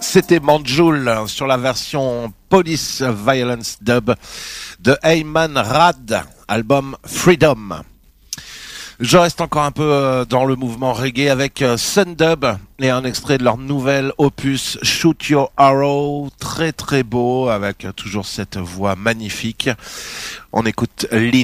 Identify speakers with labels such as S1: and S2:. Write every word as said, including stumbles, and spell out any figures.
S1: C'était Manjul sur la version Police Violence Dub de Ayman Rad, album Freedom. Je reste encore un peu dans le mouvement reggae avec Sundub et un extrait de leur nouvel opus Shoot Your Arrow, très très beau avec toujours cette voix magnifique. On écoute Lee